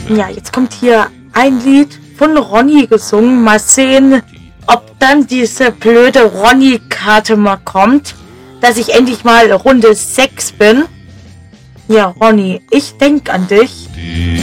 Ja, jetzt kommt hier ein Lied von Ronny gesungen. Mal sehen, ob dann diese blöde Ronny-Karte mal kommt, dass ich endlich mal Runde 6 bin. Ja, Ronny, ich denk an dich.